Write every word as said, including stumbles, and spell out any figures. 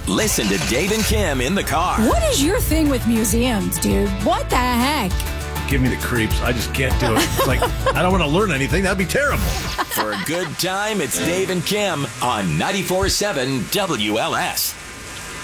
Listen to Dave and Kim in the car. What is your thing with museums, dude? What the heck? Give me the creeps. I just can't do it. It's like, I don't want to learn anything. That'd be terrible. For a good time, it's Dave and Kim on ninety-four point seven W L S.